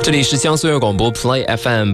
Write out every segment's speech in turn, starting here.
这里是江苏卫广播 Play FM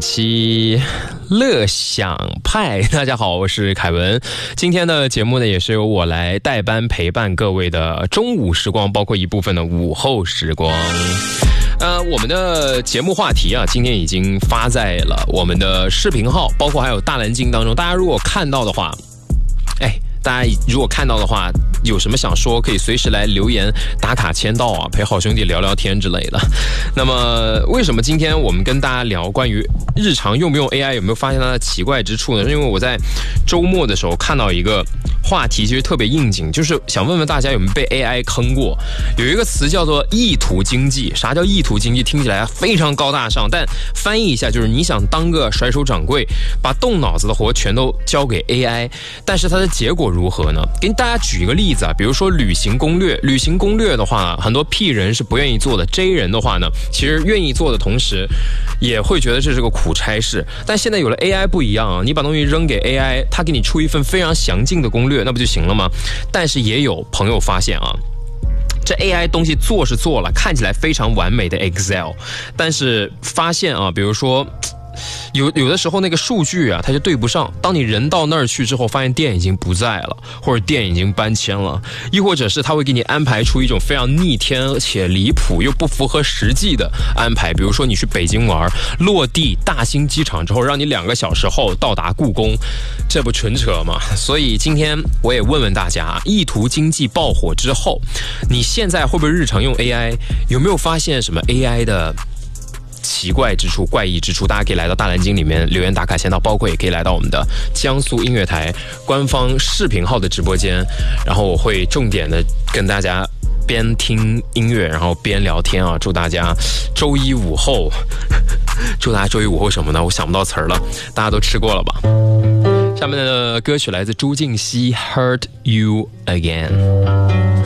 897乐享派，大家好，我是凯文。今天的节目呢，也是由我来代班陪伴各位的中午时光，包括一部分的午后时光。我们的节目话题啊，今天已经发在了我们的视频号，包括还有大蓝鲸当中。大家如果看到的话，大家如果看到的话，有什么想说，可以随时来留言打卡签到啊，陪好兄弟聊聊天之类的。那么为什么今天我们跟大家聊关于日常用不用 AI， 有没有发现它的奇怪之处呢？是因为我在周末的时候看到一个话题，其实特别应景，就是想问问大家有没有被 AI 坑过。有一个词叫做意图经济。啥叫意图经济？听起来非常高大上，但翻译一下就是你想当个甩手掌柜，把动脑子的活全都交给 AI， 但是它的结果如何呢？给大家举一个例子啊，比如说旅行攻略。旅行攻略的话，很多 P 人是不愿意做的， J 人的话呢，其实愿意做的同时也会觉得这是个苦差事。但现在有了 AI 不一样啊，你把东西扔给 AI， 它给你出一份非常详尽的攻略，那不就行了吗？但是也有朋友发现啊，这 AI 东西做是做了，看起来非常完美的 Excel， 但是发现啊，比如说有的时候那个数据啊，它就对不上。当你人到那儿去之后，发现店已经不在了，或者店已经搬迁了，又或者是他会给你安排出一种非常逆天且离谱又不符合实际的安排。比如说你去北京玩，落地大兴机场之后，让你2个小时后到达故宫，这不纯扯吗？所以今天我也问问大家，意图经济爆火之后，你现在会不会日常用 AI？ 有没有发现什么 AI 的奇怪之处、怪异之处？大家可以来到大蓝鲸里面留言打卡签到，包括也可以来到我们的江苏音乐台官方视频号的直播间，然后我会重点的跟大家边听音乐然后边聊天啊。祝大家周一午后祝大家周一午后什么呢？我想不到词儿了，大家都吃过了吧？下面的歌曲来自朱婧汐 Hurt You Again。